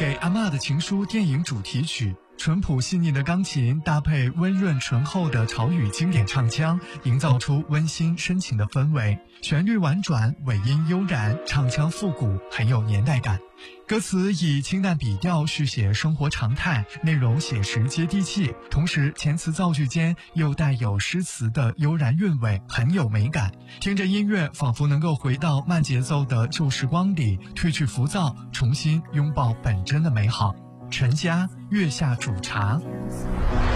给阿嬷的情书电影主题曲，淳朴细腻的钢琴搭配温润醇厚的潮语经典唱腔，营造出温馨深情的氛围。旋律婉转，尾音悠然，唱腔复古，很有年代感。歌词以清淡笔调续写生活常态，内容写实接地气，同时遣词造句间又带有诗词的悠然韵味，很有美感。听着音乐，仿佛能够回到慢节奏的旧时光里，褪去浮躁，重新拥抱本真的美好。陈佳，月下煮茶。